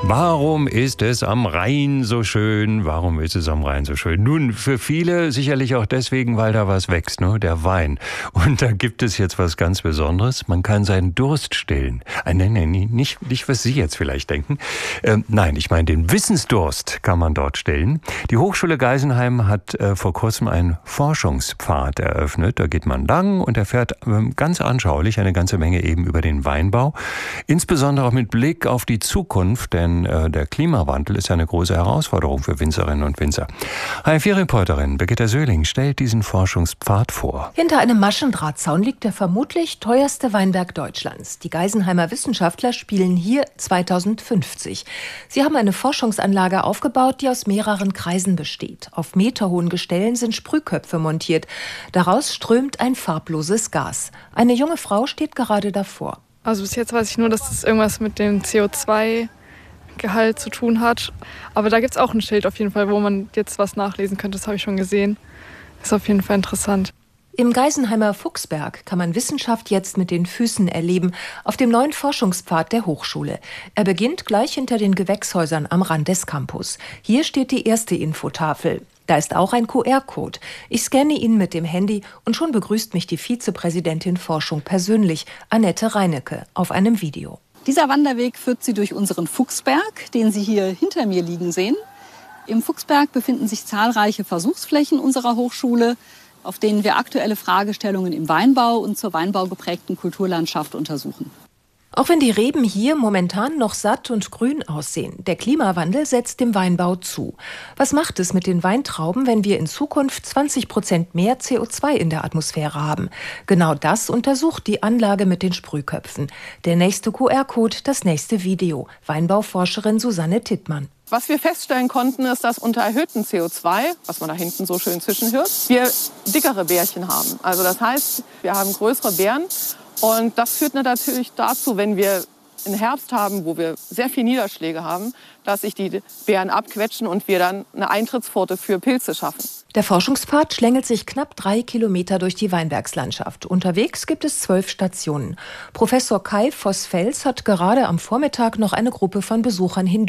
Warum ist es am Rhein so schön? Warum ist es am Rhein so schön? Nun, für viele sicherlich auch deswegen, weil da was wächst, ne? Der Wein. Und da gibt es jetzt was ganz Besonderes. Man kann seinen Durst stillen. Nein, nicht, was Sie jetzt vielleicht denken. Nein, ich meine, den Wissensdurst kann man dort stillen. Die Hochschule Geisenheim hat vor kurzem einen Forschungspfad eröffnet. Da geht man lang und erfährt ganz anschaulich eine ganze Menge eben über den Weinbau. Insbesondere auch mit Blick auf die Zukunft, denn der Klimawandel ist ja eine große Herausforderung für Winzerinnen und Winzer. HFI-Reporterin Birgitta Söhling stellt diesen Forschungspfad vor. Hinter einem Maschendrahtzaun liegt der vermutlich teuerste Weinberg Deutschlands. Die Geisenheimer Wissenschaftler spielen hier 2050. Sie haben eine Forschungsanlage aufgebaut, die aus mehreren Kreisen besteht. Auf meterhohen Gestellen sind Sprühköpfe montiert. Daraus strömt ein farbloses Gas. Eine junge Frau steht gerade davor. Also bis jetzt weiß ich nur, dass das irgendwas mit dem CO2-Gehalt zu tun hat. Aber da gibt es auch ein Schild auf jeden Fall, wo man jetzt was nachlesen könnte. Das habe ich schon gesehen. Ist auf jeden Fall interessant. Im Geisenheimer Fuchsberg kann man Wissenschaft jetzt mit den Füßen erleben, auf dem neuen Forschungspfad der Hochschule. Er beginnt gleich hinter den Gewächshäusern am Rand des Campus. Hier steht die erste Infotafel. Da ist auch ein QR-Code. Ich scanne ihn mit dem Handy und schon begrüßt mich die Vizepräsidentin Forschung persönlich, Annette Reinecke, auf einem Video. Dieser Wanderweg führt Sie durch unseren Fuchsberg, den Sie hier hinter mir liegen sehen. Im Fuchsberg befinden sich zahlreiche Versuchsflächen unserer Hochschule, auf denen wir aktuelle Fragestellungen im Weinbau und zur weinbaugeprägten Kulturlandschaft untersuchen. Auch wenn die Reben hier momentan noch satt und grün aussehen, der Klimawandel setzt dem Weinbau zu. Was macht es mit den Weintrauben, wenn wir in Zukunft 20% mehr CO2 in der Atmosphäre haben? Genau das untersucht die Anlage mit den Sprühköpfen. Der nächste QR-Code, das nächste Video. Weinbauforscherin Susanne Tittmann. Was wir feststellen konnten, ist, dass unter erhöhtem CO2, was man da hinten so schön zwischenhört, wir dickere Bärchen haben. Also das heißt, wir haben größere Beeren. Und das führt natürlich dazu, wenn wir einen Herbst haben, wo wir sehr viel Niederschläge haben, dass sich die Beeren abquetschen und wir dann eine Eintrittspforte für Pilze schaffen. Der Forschungspfad schlängelt sich knapp 3 Kilometer durch die Weinbergslandschaft. Unterwegs gibt es 12 Stationen. Professor Kai Voss-Fels hat gerade am Vormittag noch eine Gruppe von Besuchern